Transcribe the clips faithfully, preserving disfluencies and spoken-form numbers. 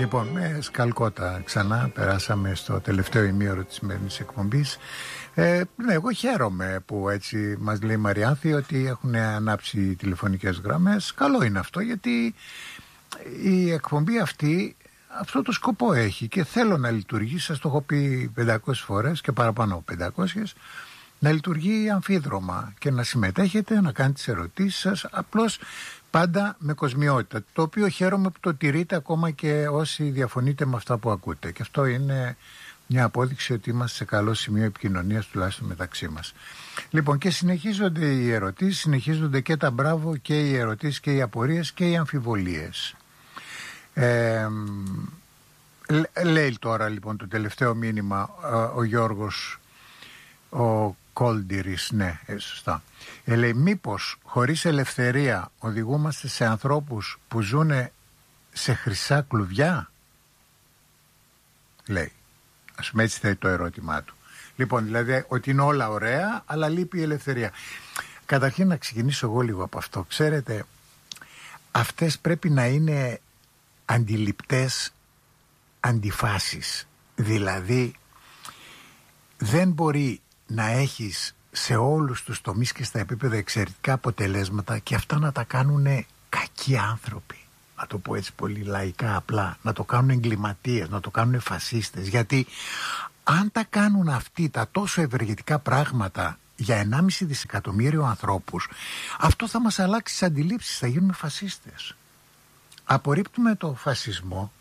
Λοιπόν, με σκαλκότα ξανά περάσαμε στο τελευταίο ημίωρο της σημερινής εκπομπής. Ε, ναι, εγώ χαίρομαι που έτσι μας λέει η Μαριάνθη ότι έχουν ανάψει τηλεφωνικές γραμμές. Καλό είναι αυτό, γιατί η εκπομπή αυτή αυτό το σκοπό έχει και θέλω να λειτουργεί. Σας το έχω πει πεντακόσιες φορές και παραπάνω από πεντακόσιες, να λειτουργεί αμφίδρομα και να συμμετέχετε, να κάνετε τις ερωτήσεις σας, απλώς πάντα με κοσμιότητα, το οποίο χαίρομαι που το τηρείτε ακόμα και όσοι διαφωνείτε με αυτά που ακούτε, και αυτό είναι μια απόδειξη ότι είμαστε σε καλό σημείο επικοινωνίας, τουλάχιστον μεταξύ μας. Λοιπόν, και συνεχίζονται οι ερωτήσεις, συνεχίζονται και τα μπράβο και οι ερωτήσεις και οι απορίες και οι αμφιβολίες. ε, Λέει τώρα λοιπόν το τελευταίο μήνυμα ο Γιώργος ο Κόλντιρης, ναι, ε, σωστά. Ε, λέει, μήπως χωρίς ελευθερία οδηγούμαστε σε ανθρώπους που ζουν σε χρυσά κλουβιά? Λέει. Ας πούμε, έτσι θέτει το ερώτημά του. Λοιπόν, δηλαδή ότι είναι όλα ωραία, αλλά λείπει η ελευθερία. Καταρχήν να ξεκινήσω εγώ λίγο από αυτό. Ξέρετε, αυτές πρέπει να είναι αντιληπτές αντιφάσεις. Δηλαδή, δεν μπορεί να έχεις σε όλους τους τομείς και στα επίπεδα εξαιρετικά αποτελέσματα και αυτά να τα κάνουν κακοί άνθρωποι. Να το πω έτσι πολύ λαϊκά απλά. Να το κάνουν εγκληματίες, να το κάνουν φασίστες. Γιατί αν τα κάνουν αυτοί τα τόσο ευεργετικά πράγματα για ενάμιση δισεκατομμύριο ανθρώπους, αυτό θα μας αλλάξει τις αντιλήψεις, θα γίνουμε φασίστες. Απορρίπτουμε το φασισμό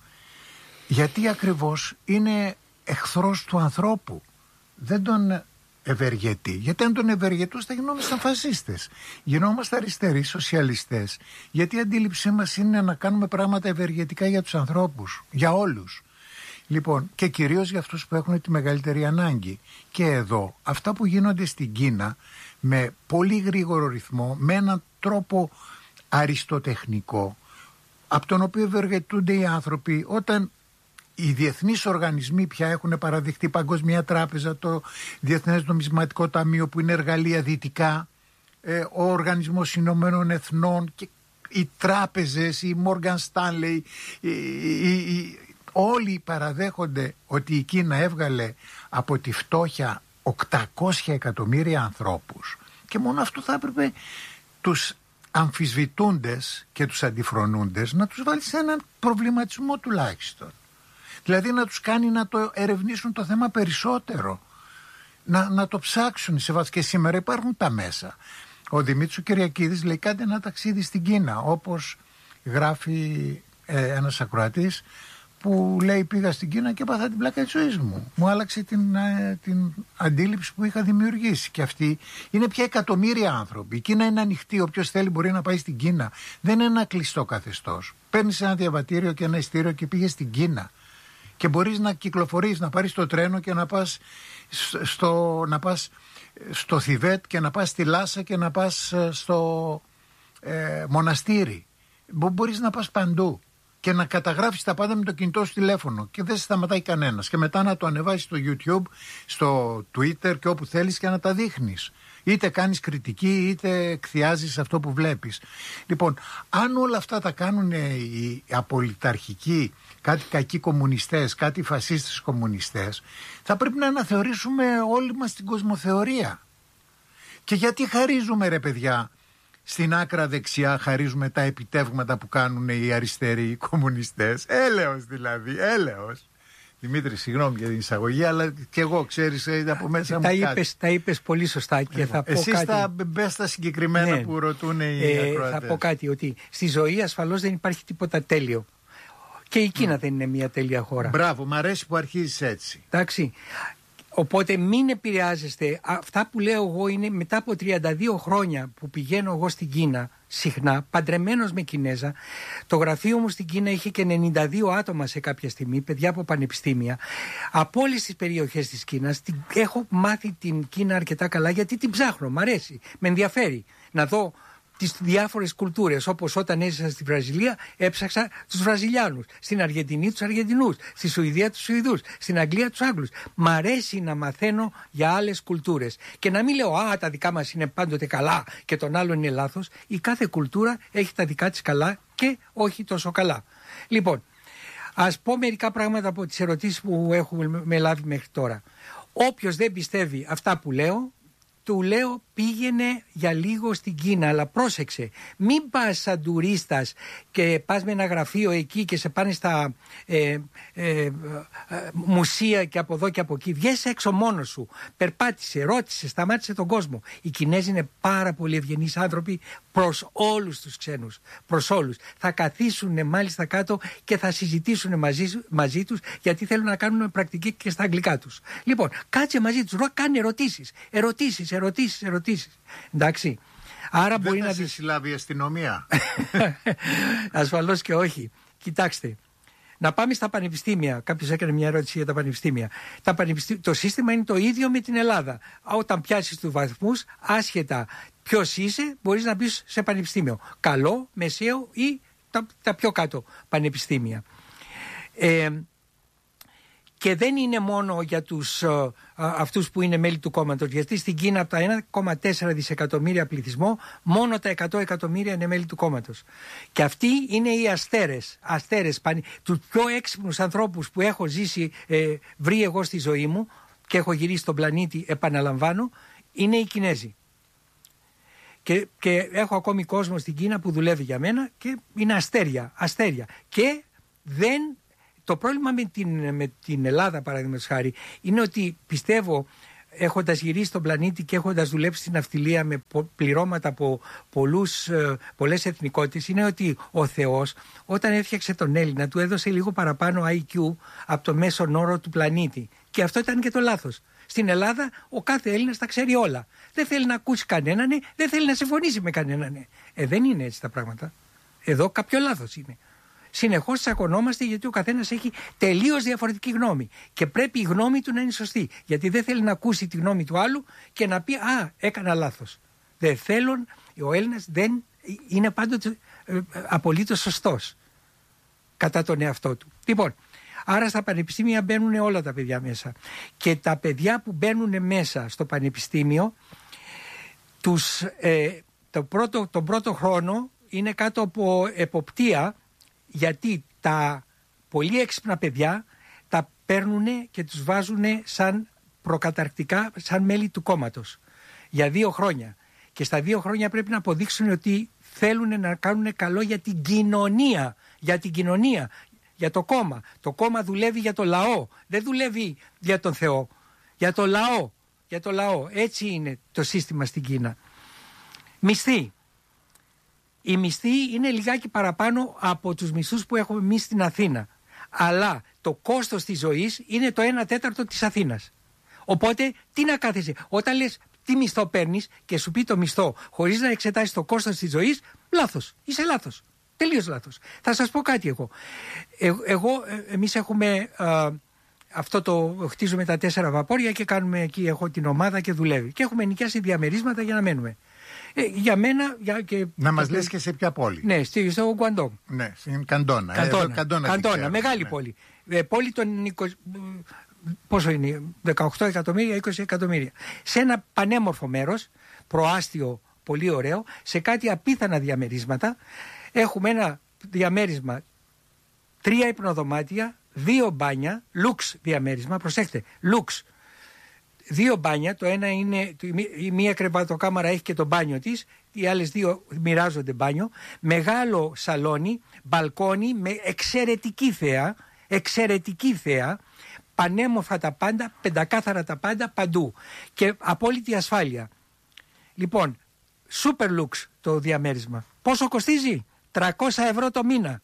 γιατί ακριβώς είναι εχθρός του ανθρώπου. Δεν τον ευεργετεί. Γιατί αν τον ευεργετούς θα γινόμασταν φασίστες. Γινόμαστε αριστεροί, σοσιαλιστές. Γιατί η αντίληψή μας είναι να κάνουμε πράγματα ευεργετικά για τους ανθρώπους. Για όλους. Λοιπόν, και κυρίως για αυτούς που έχουν τη μεγαλύτερη ανάγκη. Και εδώ, αυτά που γίνονται στην Κίνα με πολύ γρήγορο ρυθμό, με έναν τρόπο αριστοτεχνικό, από τον οποίο ευεργετούνται οι άνθρωποι, όταν οι διεθνείς οργανισμοί πια έχουν παραδειχτεί, Παγκόσμια Τράπεζα, το Διεθνές Νομισματικό Ταμείο που είναι εργαλεία δυτικά, ε, ο Οργανισμός Ηνωμένων Εθνών και οι τράπεζες, η Morgan Stanley, οι, οι, οι, όλοι παραδέχονται ότι η Κίνα έβγαλε από τη φτώχεια οκτακόσια εκατομμύρια ανθρώπους, και μόνο αυτό θα έπρεπε τους αμφισβητούντες και τους αντιφρονούντες να τους βάλει σε έναν προβληματισμό τουλάχιστον. Δηλαδή να τους κάνει να το ερευνήσουν το θέμα περισσότερο, να, να το ψάξουν σε βάση. Και σήμερα υπάρχουν τα μέσα. Ο Δημήτρης Κυριακίδης λέει, κάντε ένα ταξίδι στην Κίνα, όπως γράφει ε, ένας ακροατής που λέει, πήγα στην Κίνα και έπαθα την πλάκα της ζωής μου. Μου άλλαξε την, ε, την αντίληψη που είχα δημιουργήσει. Και αυτοί είναι πια εκατομμύρια άνθρωποι. Η Κίνα είναι ανοιχτή. Όποιος θέλει μπορεί να πάει στην Κίνα. Δεν είναι ένα κλειστό καθεστώς. Παίρνεις ένα διαβατήριο και ένα ειστήριο και πήγες στην Κίνα. Και μπορείς να κυκλοφορείς, να πάρεις το τρένο και να πας στο, να πας στο Θιβέτ και να πας στη Λάσα και να πας στο ε, μοναστήρι. Μπορείς να πας παντού και να καταγράφεις τα πάντα με το κινητό σου τηλέφωνο και δεν σταματάει κανένας. Και μετά να το ανεβάσεις στο YouTube, στο Twitter και όπου θέλεις και να τα δείχνεις. Είτε κάνεις κριτική είτε εκθιάζεις αυτό που βλέπεις. Λοιπόν, αν όλα αυτά τα κάνουν οι απολυταρχικοί, κάτι κακοί κομμουνιστές, κάτι φασίστες κομμουνιστές, θα πρέπει να αναθεωρήσουμε όλοι μας την κοσμοθεωρία. Και γιατί χαρίζουμε, ρε παιδιά, στην άκρα δεξιά χαρίζουμε τα επιτεύγματα που κάνουν οι αριστεροί κομμουνιστές? Έλεος δηλαδή, έλεος. Δημήτρη, συγγνώμη για την εισαγωγή, αλλά και εγώ, ξέρεις, από μέσα μου τα κάτι. Είπες, τα είπες πολύ σωστά και θα πω Εσείς κάτι. θα μπες στα συγκεκριμένα, ναι, που ρωτούν οι ε, ακροατές. Θα πω κάτι, ότι στη ζωή ασφαλώς δεν υπάρχει τίποτα τέλειο. Και η Κίνα mm. δεν είναι μια τέλεια χώρα. Μπράβο, μ' αρέσει που αρχίζεις έτσι. Εντάξει. Οπότε μην επηρεάζεστε. Αυτά που λέω εγώ είναι μετά από τριάντα δύο χρόνια που πηγαίνω εγώ στην Κίνα, συχνά, παντρεμένος με Κινέζα. Το γραφείο μου στην Κίνα είχε και ενενήντα δύο άτομα σε κάποια στιγμή, παιδιά από πανεπιστήμια. Από όλες τις περιοχές της Κίνας. Την, έχω μάθει την Κίνα αρκετά καλά γιατί την ψάχνω, μ' αρέσει, με ενδιαφέρει να δω τις διάφορες κουλτούρες. Όπως όταν έζησα στη Βραζιλία, έψαξα τους Βραζιλιάνους. Στην Αργεντινή τους Αργεντινούς. Στη Σουηδία τους Σουηδούς. Στην Αγγλία τους Άγγλους. Μ' αρέσει να μαθαίνω για άλλες κουλτούρες. Και να μην λέω, α, τα δικά μας είναι πάντοτε καλά και τον άλλον είναι λάθος. Η κάθε κουλτούρα έχει τα δικά της καλά και όχι τόσο καλά. Λοιπόν, Ας πω μερικά πράγματα από τις ερωτήσεις που έχουμε με λάβει μέχρι τώρα. Όποιος δεν πιστεύει αυτά που λέω, του λέω πήγαινε για λίγο στην Κίνα, αλλά πρόσεξε, μην πας σαν τουρίστας και πας με ένα γραφείο εκεί και σε πάνε στα ε, ε, ε, ε, μουσεία και από εδώ και από εκεί. Βγες έξω μόνος σου, περπάτησε, ρώτησε, σταμάτησε τον κόσμο. Οι Κινέζοι είναι πάρα πολύ ευγενείς άνθρωποι προς όλους τους ξένους, προς όλους. Θα καθίσουν μάλιστα κάτω και θα συζητήσουν μαζί, μαζί τους, γιατί θέλουν να κάνουν πρακτική και στα αγγλικά τους. Λοιπόν, κάτσε μαζί τους, κάνε ερωτήσεις, ερωτήσεις, ερωτήσεις, ερωτήσεις. Εντάξει. Άρα δεν μπορεί θα να σε δεις... συλλάβει η αστυνομία. Ασφαλώς και όχι. Κοιτάξτε. Να πάμε στα πανεπιστήμια. Κάποιος έκανε μια ερώτηση για τα πανεπιστήμια. Τα πανεπιστή... Το σύστημα είναι το ίδιο με την Ελλάδα. Όταν πιάσεις τους βαθμούς, άσχετα ποιος είσαι, μπορείς να μπεις σε πανεπιστήμιο. Καλό, μεσαίο ή τα, τα πιο κάτω πανεπιστήμια. Ε, Και δεν είναι μόνο για τους, α, αυτούς που είναι μέλη του κόμματος, γιατί στην Κίνα από τα ένα κόμμα τέσσερα δισεκατομμύρια πληθυσμό, μόνο τα εκατό εκατομμύρια είναι μέλη του κόμματος. Και αυτοί είναι οι αστέρες, αστέρες τους πιο έξυπνους ανθρώπους που έχω ζήσει, ε, βρει εγώ στη ζωή μου και έχω γυρίσει στον πλανήτη, επαναλαμβάνω, είναι οι Κινέζοι. Και, και έχω ακόμη κόσμο στην Κίνα που δουλεύει για μένα και είναι αστέρια, αστέρια. Και δεν... Το πρόβλημα με την, με την Ελλάδα, παραδείγματος χάρη, είναι ότι πιστεύω, έχοντας γυρίσει στον πλανήτη και έχοντας δουλέψει στην ναυτιλία με πληρώματα από πολλούς, πολλές εθνικότητες, είναι ότι ο Θεός όταν έφτιαξε τον Έλληνα του έδωσε λίγο παραπάνω άι κιου από το μέσον όρο του πλανήτη. Και αυτό ήταν και το λάθος. Στην Ελλάδα ο κάθε Έλληνας τα ξέρει όλα. Δεν θέλει να ακούσει κανέναν, ναι, δεν θέλει να συμφωνήσει με κανέναν. Ναι. Ε, δεν είναι έτσι τα πράγματα. Εδώ κάποιο λάθος είναι. Συνεχώς τσακωνόμαστε γιατί ο καθένας έχει τελείως διαφορετική γνώμη. Και πρέπει η γνώμη του να είναι σωστή. Γιατί δεν θέλει να ακούσει τη γνώμη του άλλου και να πει «Α, έκανα λάθος». Δεν θέλουν, ο Έλληνας δεν είναι πάντοτε ε, απολύτως σωστός κατά τον εαυτό του. Λοιπόν, άρα στα πανεπιστήμια μπαίνουν όλα τα παιδιά μέσα. Και τα παιδιά που μπαίνουν μέσα στο πανεπιστήμιο, τους, ε, το πρώτο, τον πρώτο χρόνο είναι κάτω από εποπτεία, γιατί τα πολύ έξυπνα παιδιά τα παίρνουν και τους βάζουν σαν προκαταρκτικά, σαν μέλη του κόμματος για δύο χρόνια. Και στα δύο χρόνια πρέπει να αποδείξουν ότι θέλουν να κάνουν καλό για την κοινωνία, για την κοινωνία, για το κόμμα. Το κόμμα δουλεύει για το λαό, δεν δουλεύει για τον Θεό, για το λαό, για το λαό. Έτσι είναι το σύστημα στην Κίνα. Μισθή. Οι μισθοί είναι λιγάκι παραπάνω από τους μισθούς που έχουμε εμείς στην Αθήνα. Αλλά το κόστος της ζωής είναι το ένα τέταρτο της Αθήνας. Οπότε τι να κάθεσαι. Όταν λες τι μισθό παίρνεις και σου πει το μισθό χωρίς να εξετάσεις το κόστος της ζωής, λάθος. Είσαι λάθος. Τελείως λάθος. Θα σας πω κάτι εγώ. Ε, εγώ εμείς έχουμε α, αυτό το χτίζουμε τα τέσσερα βαπόρια και κάνουμε εκεί, έχω την ομάδα και δουλεύει. Και έχουμε νοικιάσει διαμερίσματα για να μένουμε. Ε, για μένα. Για και, να μας και, λες και σε ποια πόλη. Ναι, στο Γκουαντόγκ. Ναι, στην Καντόνα. Καντόνα, ε, Καντόνα, Καντόνα μεγάλη ναι. πόλη. Ε, πόλη των είκοσι, πόσο είναι, δεκαοκτώ εκατομμύρια, είκοσι εκατομμύρια. Σε ένα πανέμορφο μέρος, προάστιο, πολύ ωραίο, σε κάτι απίθανα διαμερίσματα. Έχουμε ένα διαμέρισμα, τρία υπνοδωμάτια, δύο μπάνια, λουξ διαμέρισμα, προσέξτε, λουξ. Δύο μπάνια, το ένα είναι, η μία κρεβατοκάμαρα έχει και το μπάνιο της, οι άλλες δύο μοιράζονται μπάνιο, μεγάλο σαλόνι, μπαλκόνι με εξαιρετική θέα, εξαιρετική θέα, πανέμορφα τα πάντα, πεντακάθαρα τα πάντα παντού και απόλυτη ασφάλεια. Λοιπόν, super lux το διαμέρισμα. Πόσο κοστίζει? τριακόσια ευρώ το μήνα.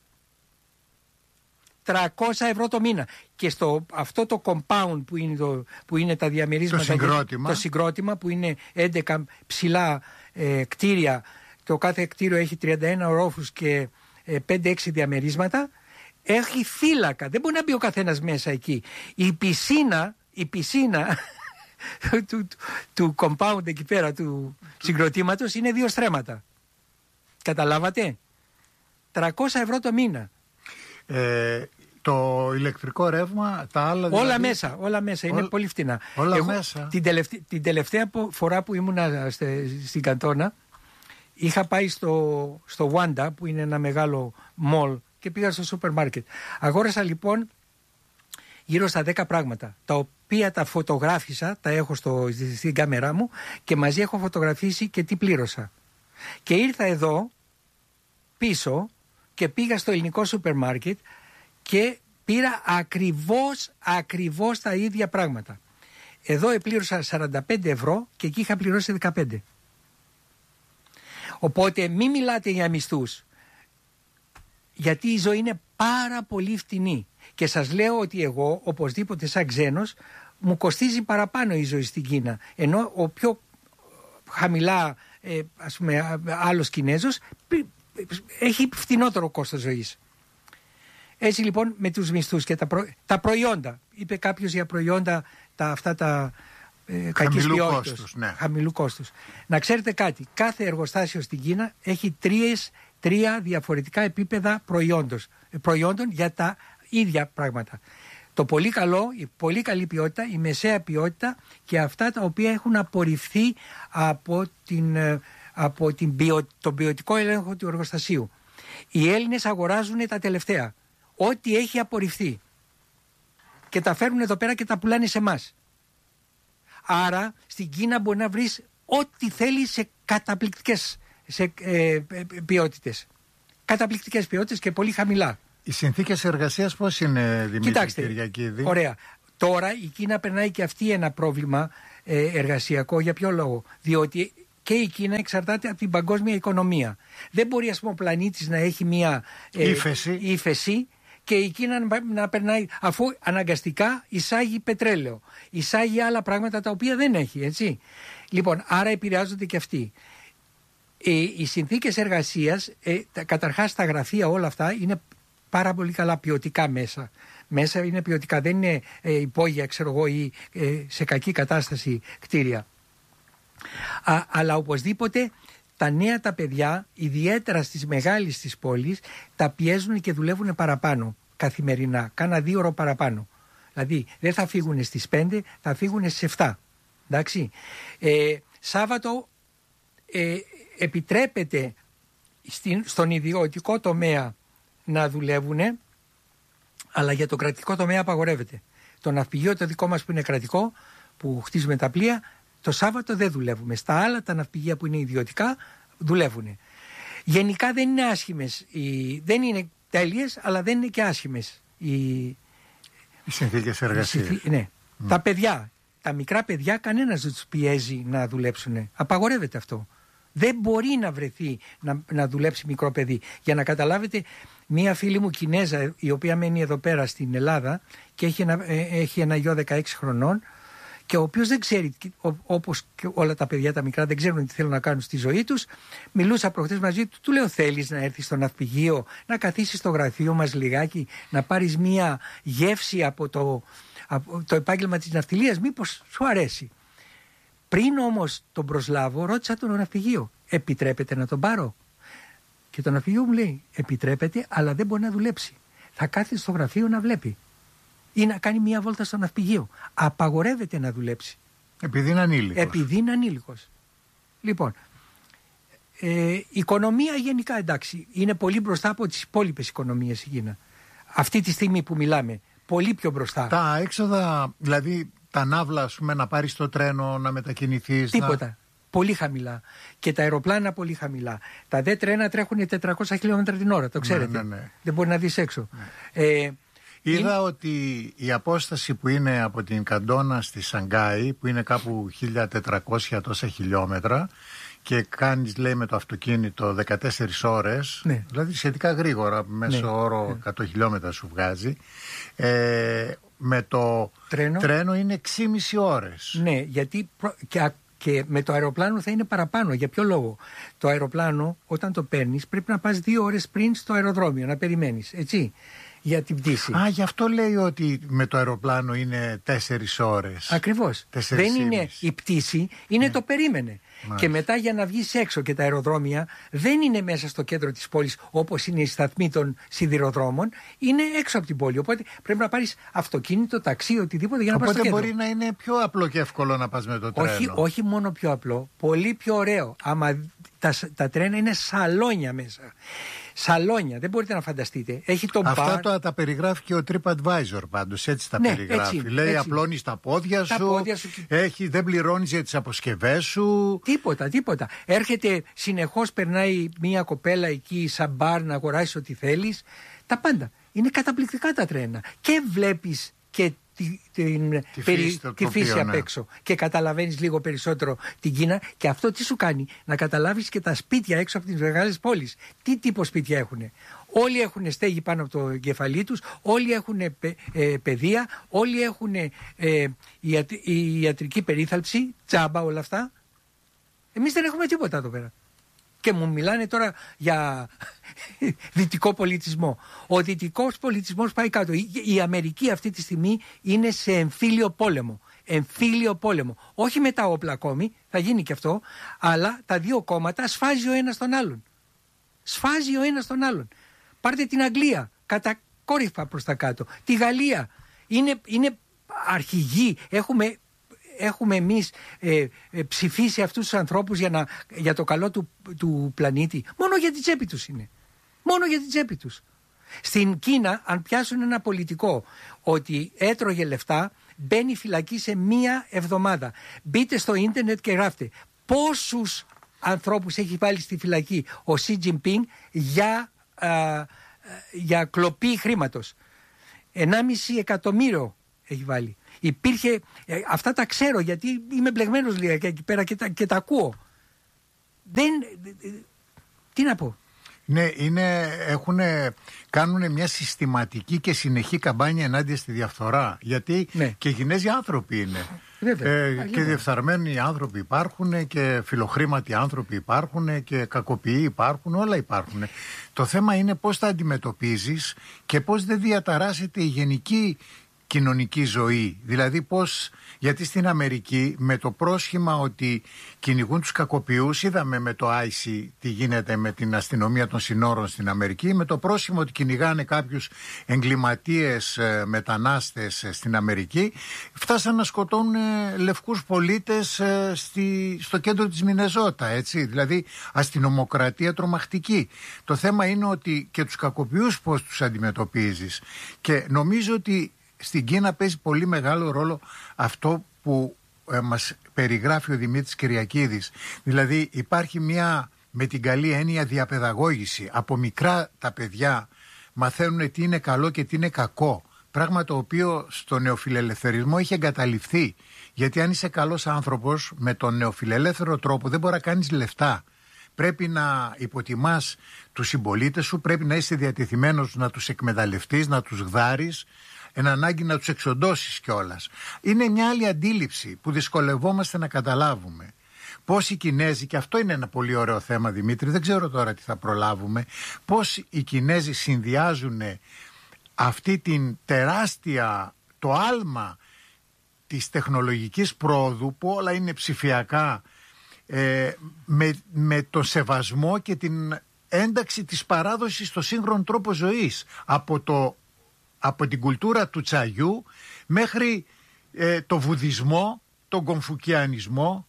τριακόσια ευρώ το μήνα. Και στο αυτό το compound που είναι, το, που είναι τα διαμερίσματα, το συγκρότημα, το συγκρότημα που είναι έντεκα ψηλά ε, κτίρια, το κάθε κτίριο έχει τριάντα ένα ορόφους και ε, πέντε έξι διαμερίσματα, έχει φύλακα, δεν μπορεί να μπει ο καθένας μέσα εκεί. Η πισίνα, η πισίνα του, του, του compound εκεί πέρα του συγκροτήματος είναι δύο στρέμματα. Καταλάβατε? τριακόσια ευρώ το μήνα. Ε, το ηλεκτρικό ρεύμα, τα άλλα όλα δηλαδή... μέσα, όλα μέσα, είναι Ό, πολύ φτηνά. Όλα Εγώ, μέσα. Την τελευταία, την τελευταία φορά που ήμουνα στην Καντόνα, είχα πάει στο, στο Wanda, που είναι ένα μεγάλο mall και πήγα στο σούπερ μάρκετ. Αγόρασα λοιπόν γύρω στα δέκα πράγματα, τα οποία τα φωτογράφησα, τα έχω στο, στην κάμερά μου και μαζί έχω φωτογραφίσει και τι πλήρωσα. Και ήρθα εδώ πίσω και πήγα στο ελληνικό σούπερ μάρκετ και πήρα ακριβώς, ακριβώς τα ίδια πράγματα. Εδώ επλήρωσα σαράντα πέντε ευρώ και εκεί είχα πληρώσει δεκαπέντε. Οπότε μην μιλάτε για μισθούς, γιατί η ζωή είναι πάρα πολύ φτηνή. Και σας λέω ότι εγώ, οπωσδήποτε σαν ξένος, μου κοστίζει παραπάνω η ζωή στην Κίνα. Ενώ ο πιο χαμηλά, ε, ας πούμε, άλλος Κινέζος έχει φτηνότερο κόστος ζωής. Έτσι λοιπόν με τους μισθούς και τα, προ... τα προϊόντα. Είπε κάποιος για προϊόντα τα, αυτά τα ε, κακής ποιότητας, ναι. χαμηλού κόστους. Να ξέρετε κάτι, κάθε εργοστάσιο στην Κίνα έχει τρίες, τρία διαφορετικά επίπεδα προϊόντος, προϊόντων για τα ίδια πράγματα. Το πολύ καλό, η πολύ καλή ποιότητα, η μεσαία ποιότητα και αυτά τα οποία έχουν απορριφθεί από, την, από την ποιο, τον ποιοτικό έλεγχο του εργοστασίου. Οι Έλληνες αγοράζουν τα τελευταία. Ό,τι έχει απορριφθεί. Και τα φέρνουν εδώ πέρα και τα πουλάνε σε εμάς. Άρα στην Κίνα μπορεί να βρεις ό,τι θέλεις σε καταπληκτικές σε, ε, ποιότητες. Καταπληκτικές ποιότητες και πολύ χαμηλά. Οι συνθήκες εργασίας πώς είναι, Δημήτρη Κοιτάξτε, Κυριακίδη? Ωραία. Τώρα η Κίνα περνάει και αυτή ένα πρόβλημα ε, εργασιακό. Για ποιο λόγο? Διότι και η Κίνα εξαρτάται από την παγκόσμια οικονομία. Δεν μπορεί, ας πούμε, ο πλανήτης να έχει μια ε, ύφεση. ύφεση και η Κίνα να, να περνάει, αφού αναγκαστικά εισάγει πετρέλαιο, εισάγει άλλα πράγματα τα οποία δεν έχει, έτσι. Λοιπόν, άρα επηρεάζονται και αυτοί. Ε, οι συνθήκες εργασίας, ε, τα, καταρχάς τα γραφεία όλα αυτά είναι πάρα πολύ καλά ποιοτικά μέσα. Μέσα είναι ποιοτικά, δεν είναι ε, υπόγεια, ξέρω εγώ, ή ε, σε κακή κατάσταση κτίρια. Α, αλλά οπωσδήποτε τα νέα τα παιδιά, ιδιαίτερα στις μεγάλες της πόλεις, τα πιέζουν και δουλεύουν παραπάνω καθημερινά, κάνα δύο ώρο παραπάνω. Δηλαδή δεν θα φύγουν στις πέντε, θα φύγουν στις εφτά. Εντάξει. Ε, Σάββατο ε, επιτρέπεται στην, στον ιδιωτικό τομέα να δουλεύουν, αλλά για το κρατικό τομέα απαγορεύεται. Το ναυπηγείο το δικό μας που είναι κρατικό, που χτίζουμε τα πλοία, το Σάββατο δεν δουλεύουμε. Στα άλλα τα ναυπηγεία που είναι ιδιωτικά δουλεύουν. Γενικά δεν είναι άσχημες, οι, δεν είναι τέλειες, αλλά δεν είναι και άσχημες οι, οι συνθήκες εργασίας. Οι, ναι. Mm. Τα παιδιά, τα μικρά παιδιά, κανένας δεν τους πιέζει να δουλέψουν. Απαγορεύεται αυτό. Δεν μπορεί να βρεθεί να, να δουλέψει μικρό παιδί. Για να καταλάβετε, μία φίλη μου Κινέζα, η οποία μένει εδώ πέρα στην Ελλάδα και έχει ένα, έχει ένα γιο δεκαέξι χρονών, και ο οποίος δεν ξέρει, όπως και όλα τα παιδιά τα μικρά δεν ξέρουν τι θέλουν να κάνουν στη ζωή τους. Μιλούσα προχτές μαζί του, του λέω: θέλεις να έρθεις στο ναυπηγείο, να καθίσεις στο γραφείο μας λιγάκι, να πάρεις μία γεύση από το, από το επάγγελμα της ναυτιλίας, μήπως σου αρέσει? Πριν όμως τον προσλάβω, ρώτησα τον ναυπηγείο: επιτρέπεται να τον πάρω? Και το ναυπηγείο μου λέει: επιτρέπεται, αλλά δεν μπορεί να δουλέψει. Θα κάθεται στο γραφείο να βλέπει ή να κάνει μία βόλτα στο ναυπηγείο. Απαγορεύεται να δουλέψει. Επειδή είναι ανήλικος. Επειδή είναι ανήλικος. Λοιπόν, ε, οικονομία γενικά, εντάξει, είναι πολύ μπροστά από τις υπόλοιπες οικονομίες η Κίνα. Αυτή τη στιγμή που μιλάμε, πολύ πιο μπροστά. Τα έξοδα, δηλαδή τα ναύλα, ας πούμε, να πάρεις το τρένο, να μετακινηθείς. Τίποτα. Να... Πολύ χαμηλά. Και τα αεροπλάνα πολύ χαμηλά. Τα δε τρένα τρέχουν τετρακόσια χιλιόμετρα την ώρα, το ξέρετε. Ναι, ναι, ναι. Δεν μπορεί να δεις έξω. Ναι. Ε, Είδα είναι... ότι η απόσταση που είναι από την Καντόνα στη Σανγκάη, που είναι κάπου χίλια τετρακόσια τόσα χιλιόμετρα, και κάνεις, λέει, με το αυτοκίνητο δεκατέσσερις ώρες, ναι. δηλαδή σχετικά γρήγορα, μέσω ναι. όρο εκατό χιλιόμετρα σου βγάζει, ε, με το τρένο, τρένο είναι έξι και μισή ώρες. Ναι, γιατί προ... και, και με το αεροπλάνο θα είναι παραπάνω. Για ποιο λόγο? Το αεροπλάνο όταν το παίρνεις πρέπει να πας δύο ώρες πριν στο αεροδρόμιο να περιμένεις, έτσι, για την πτήση. Α, γι' αυτό λέει ότι με το αεροπλάνο είναι τέσσερις ώρες. Ακριβώς. Δεν είναι η πτήση, είναι ναι. το περίμενε. Μάλιστα. Και μετά για να βγεις έξω, και τα αεροδρόμια δεν είναι μέσα στο κέντρο της πόλης όπως είναι οι σταθμοί των σιδηροδρόμων, είναι έξω από την πόλη. Οπότε πρέπει να πάρεις αυτοκίνητο, ταξί, οτιδήποτε για να πας στο κέντρο. Οπότε μπορεί να είναι πιο απλό και εύκολο να πας με το τρένο. Όχι, όχι μόνο πιο απλό, πολύ πιο ωραίο. Άμα τα, τα τρένα είναι σαλόνια μέσα. σαλόνια, δεν μπορείτε να φανταστείτε. Έχει το Αυτά μπαρ. τα, τα περιγράφει και ο TripAdvisor πάντως, έτσι τα Ναι, περιγράφει. έτσι, Λέει έτσι. απλώνεις τα πόδια Τα σου, πόδια σου. Έχει, δεν πληρώνεις για τις αποσκευές σου. Τίποτα, τίποτα. Έρχεται συνεχώς, περνάει μια κοπέλα εκεί σαν μπαρ να αγοράσει ό,τι θέλεις. Τα πάντα. Είναι καταπληκτικά τα τρένα. Και βλέπεις και τη, την, τη περι, φύση, το τη τοπίο, φύση απ' ναι. έξω. Και καταλαβαίνεις λίγο περισσότερο την Κίνα. Και αυτό τι σου κάνει? Να καταλάβεις και τα σπίτια έξω από τις μεγάλες πόλεις. Τι τύπο σπίτια έχουν? Όλοι έχουν στέγη πάνω από το κεφαλί τους, όλοι έχουν παι, ε, παιδεία, όλοι έχουν ε, ιατ, η ιατρική περίθαλψη, τσάμπα όλα αυτά. Εμείς δεν έχουμε τίποτα εδώ πέρα. Και μου μιλάνε τώρα για δυτικό πολιτισμό. Ο δυτικός πολιτισμός πάει κάτω. Η, η Αμερική αυτή τη στιγμή είναι σε εμφύλιο πόλεμο. Εμφύλιο πόλεμο. Όχι με τα όπλα ακόμη, θα γίνει και αυτό, αλλά τα δύο κόμματα σφάζει ο ένας τον άλλον. Σφάζει ο ένας τον άλλον. Πάρτε την Αγγλία, κατακόρυφα προς τα κάτω. Τη Γαλλία. Είναι, είναι αρχηγοί. Έχουμε... Έχουμε εμείς ε, ε, ψηφίσει αυτούς τους ανθρώπους για, να, για το καλό του, του πλανήτη? Μόνο για την τσέπη τους είναι. Μόνο για την τσέπη τους. Στην Κίνα, αν πιάσουν ένα πολιτικό ότι έτρωγε λεφτά, μπαίνει φυλακή σε μία εβδομάδα. Μπείτε στο ίντερνετ και γράφτε πόσους ανθρώπους έχει βάλει στη φυλακή ο Σι Τζινπίνγκ για, α, για κλοπή χρήματος. ενάμιση εκατομμύριο έχει βάλει. Υπήρχε, ε, αυτά τα ξέρω γιατί είμαι μπλεγμένος λίγα και εκεί πέρα και τα, και τα ακούω. Δεν, ε, ε, τι να πω. Ναι, είναι, έχουνε, κάνουν μια συστηματική και συνεχή καμπάνια ενάντια στη διαφθορά. Γιατί ναι. και Κινέζοι άνθρωποι είναι. Βέβαια, ε, και διεφθαρμένοι άνθρωποι υπάρχουν και φιλοχρήματοι άνθρωποι υπάρχουν και κακοποιοί υπάρχουν, όλα υπάρχουν. Το θέμα είναι πώς τα αντιμετωπίζεις και πώς δεν διαταράσσεται η γενική κοινωνική ζωή. Δηλαδή πώς, γιατί στην Αμερική με το πρόσχημα ότι κυνηγούν τους κακοποιούς, είδαμε με το άι σι τι γίνεται με την αστυνομία των συνόρων στην Αμερική, με το πρόσχημα ότι κυνηγάνε κάποιους εγκληματίες μετανάστες στην Αμερική, φτάσαν να σκοτώνουν λευκούς πολίτες στη, στο κέντρο της Μινεζότα, έτσι, δηλαδή αστυνομοκρατία τρομακτική. Το θέμα είναι ότι και τους κακοποιούς πώς τους αντιμετωπίζεις, και νομίζω ότι στην Κίνα παίζει πολύ μεγάλο ρόλο αυτό που ε, μας περιγράφει ο Δημήτρης Κυριακίδης. Δηλαδή υπάρχει μια, με την καλή έννοια, διαπαιδαγώγηση. Από μικρά τα παιδιά μαθαίνουν τι είναι καλό και τι είναι κακό. Πράγμα το οποίο στο νεοφιλελευθερισμό έχει εγκαταλειφθεί. Γιατί αν είσαι καλός άνθρωπος, με τον νεοφιλελεύθερο τρόπο δεν μπορεί να κάνεις λεφτά. Πρέπει να υποτιμάς τους συμπολίτες σου, πρέπει να είσαι διατεθειμένος να τους εκμεταλλευτείς, να τους γδάρεις, εν ανάγκη να τους εξοντώσεις κιόλας. Είναι μια άλλη αντίληψη που δυσκολευόμαστε να καταλάβουμε. Πώς οι Κινέζοι, και αυτό είναι ένα πολύ ωραίο θέμα, Δημήτρη, δεν ξέρω τώρα τι θα προλάβουμε, πώς οι Κινέζοι συνδυάζουν αυτή την τεράστια, το άλμα της τεχνολογικής πρόοδου, που όλα είναι ψηφιακά, ε, με, με το σεβασμό και την ένταξη της παράδοσης στο σύγχρονο τρόπο ζωής. Από το από την κουλτούρα του τσαγιού μέχρι ε, το βουδισμό, τον κομφουκιανισμό.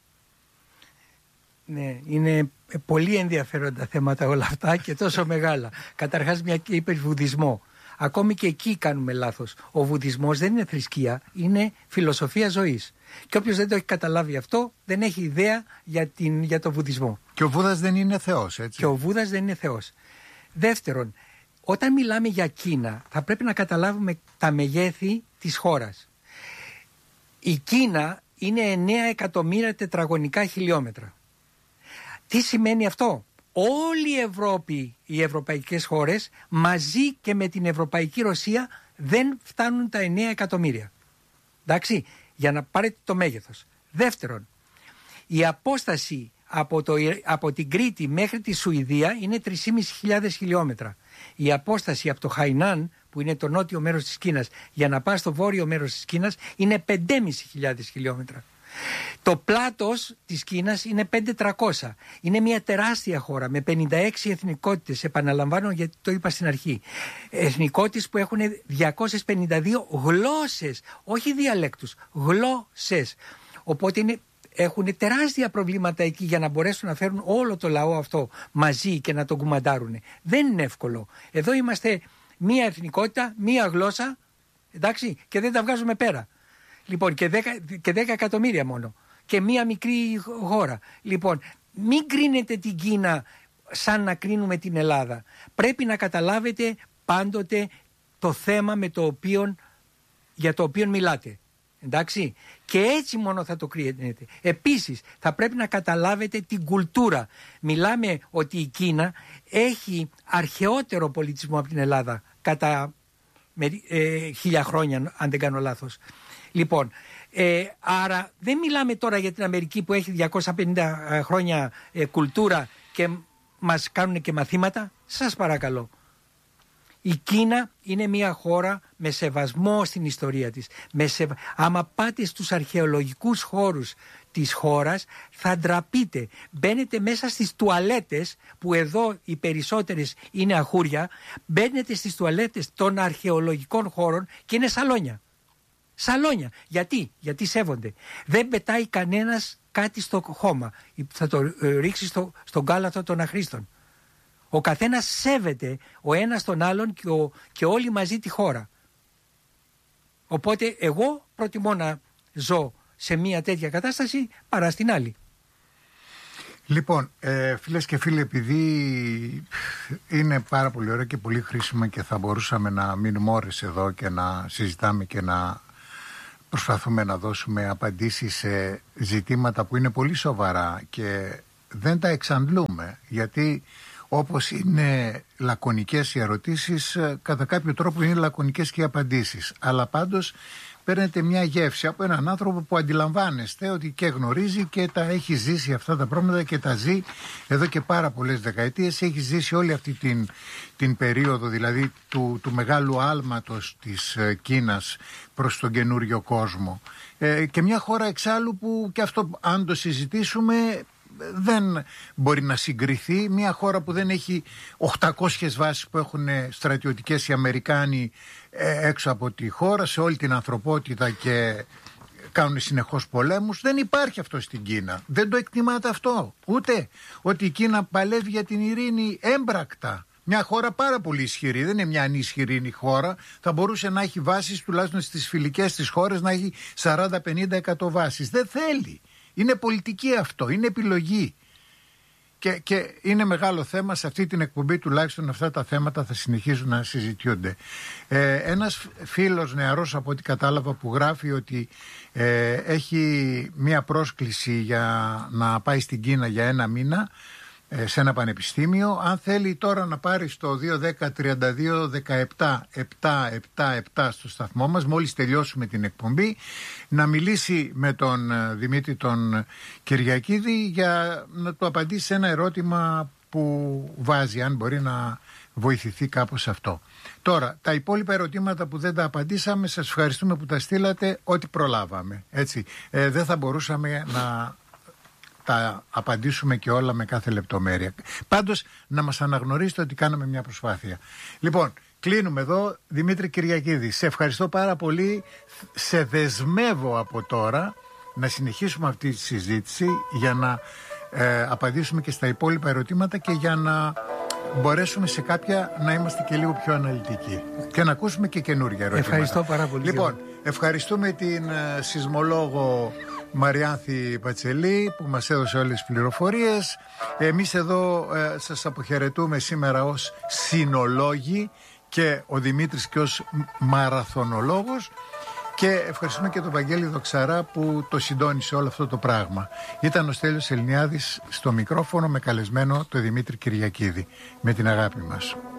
Ναι, είναι πολύ ενδιαφέροντα θέματα όλα αυτά και τόσο μεγάλα. Καταρχάς, μια και είπες βουδισμό. Ακόμη και εκεί κάνουμε λάθος. Ο βουδισμός δεν είναι θρησκεία, είναι φιλοσοφία ζωής. Και όποιος δεν το έχει καταλάβει αυτό, δεν έχει ιδέα για, την, για το βουδισμό. Και ο Βούδας δεν είναι Θεός, έτσι. Και ο Βούδας δεν είναι Θεός. Δεύτερον, όταν μιλάμε για Κίνα, θα πρέπει να καταλάβουμε τα μεγέθη της χώρας. Η Κίνα είναι εννέα εκατομμύρια τετραγωνικά χιλιόμετρα. Τι σημαίνει αυτό? Όλη η Ευρώπη, οι ευρωπαϊκές χώρες, μαζί και με την Ευρωπαϊκή Ρωσία, δεν φτάνουν τα εννέα εκατομμύρια. Εντάξει, για να πάρετε το μέγεθος. Δεύτερον, η απόσταση από, το, από την Κρήτη μέχρι τη Σουηδία είναι τρεις χιλιάδες πεντακόσια χιλιόμετρα. Η απόσταση από το Χαϊνάν, που είναι το νότιο μέρος της Κίνας, για να πας στο βόρειο μέρος της Κίνας, είναι πέντε χιλιάδες πεντακόσια χιλιόμετρα. Το πλάτος της Κίνας είναι πέντε χιλιάδες τριακόσια. Είναι μια τεράστια χώρα με πενήντα έξι εθνικότητες. Επαναλαμβάνω γιατί το είπα στην αρχή. Εθνικότητες που έχουν διακόσιες πενήντα δύο γλώσσες, όχι διαλέκτους, γλώσσες. Οπότε είναι έχουν τεράστια προβλήματα εκεί για να μπορέσουν να φέρουν όλο το λαό αυτό μαζί και να τον κουμαντάρουν. Δεν είναι εύκολο. Εδώ είμαστε μία εθνικότητα, μία γλώσσα, εντάξει, και δεν τα βγάζουμε πέρα. Λοιπόν, και δέκα, και δέκα εκατομμύρια μόνο. Και μία μικρή χώρα. Λοιπόν, μην κρίνετε την Κίνα σαν να κρίνουμε την Ελλάδα. Πρέπει να καταλάβετε πάντοτε το θέμα με το οποίο, για το οποίο μιλάτε. Εντάξει, και έτσι μόνο θα το κρίνετε. Επίσης θα πρέπει να καταλάβετε την κουλτούρα. Μιλάμε ότι η Κίνα έχει αρχαιότερο πολιτισμό από την Ελλάδα κατά ε, χίλια χρόνια, αν δεν κάνω λάθος. Λοιπόν, ε, άρα δεν μιλάμε τώρα για την Αμερική που έχει διακόσια πενήντα χρόνια ε, κουλτούρα και μας κάνουν και μαθήματα. Σας παρακαλώ. Η Κίνα είναι μια χώρα με σεβασμό στην ιστορία της. Με σεβα... Άμα πάτε στους αρχαιολογικούς χώρους της χώρας θα ντραπείτε. Μπαίνετε μέσα στις τουαλέτες, που εδώ οι περισσότερες είναι αχούρια, μπαίνετε στις τουαλέτες των αρχαιολογικών χώρων και είναι σαλόνια. Σαλόνια. Γιατί? Γιατί σέβονται. Δεν πετάει κανένας κάτι στο χώμα. Θα το ε, ρίξει στο, στον κάλαθο των αχρήστων. Ο καθένας σέβεται ο ένας τον άλλον και, ο, και όλοι μαζί τη χώρα. Οπότε εγώ προτιμώ να ζω σε μια τέτοια κατάσταση παρά στην άλλη. Λοιπόν, ε, φίλες και φίλοι, επειδή είναι πάρα πολύ ωραίο και πολύ χρήσιμο και θα μπορούσαμε να μείνουμε ώρες εδώ και να συζητάμε και να προσπαθούμε να δώσουμε απαντήσεις σε ζητήματα που είναι πολύ σοβαρά και δεν τα εξαντλούμε, γιατί όπως είναι λακωνικές οι ερωτήσεις, κατά κάποιο τρόπο είναι λακωνικές και οι απαντήσεις. Αλλά πάντως παίρνετε μια γεύση από έναν άνθρωπο που αντιλαμβάνεστε ότι και γνωρίζει και τα έχει ζήσει αυτά τα πράγματα και τα ζει εδώ και πάρα πολλές δεκαετίες. Έχει ζήσει όλη αυτή την, την περίοδο δηλαδή του, του μεγάλου άλματος της Κίνας προς τον καινούριο κόσμο. Ε, και μια χώρα εξάλλου που και αυτό αν το συζητήσουμε δεν μπορεί να συγκριθεί. Μια χώρα που δεν έχει οκτακόσιες βάσεις που έχουν στρατιωτικές οι Αμερικάνοι έξω από τη χώρα, σε όλη την ανθρωπότητα και κάνουν συνεχώς πολέμους. Δεν υπάρχει αυτό στην Κίνα. Δεν το εκτιμάται αυτό. Ούτε ότι η Κίνα παλεύει για την ειρήνη έμπρακτα. Μια χώρα πάρα πολύ ισχυρή, δεν είναι μια ανισχυρή χώρα. Θα μπορούσε να έχει βάσεις, τουλάχιστον στις φιλικές της χώρες, να έχει σαράντα με πενήντα εκατό βάσεις. Δεν θέλει. Είναι πολιτική αυτό, είναι επιλογή. Και, και είναι μεγάλο θέμα σε αυτή την εκπομπή, τουλάχιστον αυτά τα θέματα θα συνεχίζουν να συζητιούνται. Ε, ένας φίλος νεαρός, από ό,τι κατάλαβα, που γράφει ότι ε, έχει μία πρόσκληση για να πάει στην Κίνα για ένα μήνα σε ένα πανεπιστήμιο. Αν θέλει τώρα να πάρει στο δύο δέκα τριάντα δύο δεκαεπτά επτακόσια εβδομήντα επτά στο σταθμό μας, μόλις τελειώσουμε την εκπομπή, να μιλήσει με τον Δημήτρη τον Κυριακίδη για να του απαντήσει ένα ερώτημα που βάζει, αν μπορεί να βοηθηθεί κάπως αυτό. Τώρα, τα υπόλοιπα ερωτήματα που δεν τα απαντήσαμε, σας ευχαριστούμε που τα στείλατε, ό,τι προλάβαμε. Έτσι, ε, δεν θα μπορούσαμε να τα απαντήσουμε και όλα με κάθε λεπτομέρεια. Πάντως να μας αναγνωρίσετε ότι κάναμε μια προσπάθεια. Λοιπόν, κλείνουμε εδώ. Δημήτρη Κυριακίδη, σε ευχαριστώ πάρα πολύ. Σε δεσμεύω από τώρα να συνεχίσουμε αυτή τη συζήτηση για να ε, απαντήσουμε και στα υπόλοιπα ερωτήματα και για να μπορέσουμε σε κάποια να είμαστε και λίγο πιο αναλυτικοί και να ακούσουμε και καινούργια ερωτήματα. Ευχαριστώ πάρα πολύ. Λοιπόν, ευχαριστούμε την ε, σεισμολόγο Μαριάνθη Πατσελή που μας έδωσε όλες τις πληροφορίες. Εμείς εδώ ε, σας αποχαιρετούμε σήμερα ως συνολόγοι και ο Δημήτρης και ως μαραθωνολόγος, και ευχαριστούμε και τον Βαγγέλη Δοξαρά που το συντόνισε όλο αυτό το πράγμα. Ήταν ο Στέλιος Ελληνιάδης στο μικρόφωνο με καλεσμένο τον Δημήτρη Κυριακίδη. Με την αγάπη μας.